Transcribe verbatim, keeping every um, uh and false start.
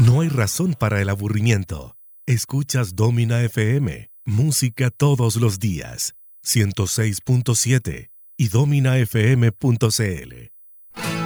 No hay razón para el aburrimiento. Escuchas Domina F M, música todos los días. ciento seis punto siete y domina f m punto c l.